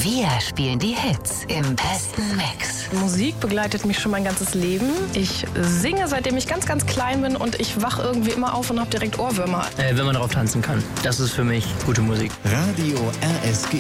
Wir spielen die Hits im besten Mix. Musik begleitet mich schon mein ganzes Leben. Ich singe, seitdem ich ganz, ganz klein bin und ich wach irgendwie immer auf und habe direkt Ohrwürmer. Wenn man darauf tanzen kann. Das ist für mich gute Musik. Radio RSG.